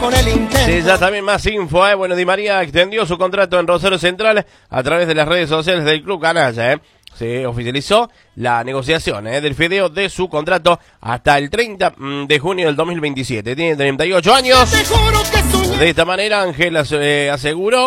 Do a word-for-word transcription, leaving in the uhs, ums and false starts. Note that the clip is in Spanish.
con el intento. Sí, ya también más info, ¿eh? Bueno, Di María extendió su contrato en Rosario Central a través de las redes sociales del Club Canalla, ¿eh? Se oficializó la negociación ¿eh? del fideo de su contrato hasta el treinta de junio del dos mil veintisiete. Tiene treinta y ocho años. De esta manera, Ángel eh, aseguró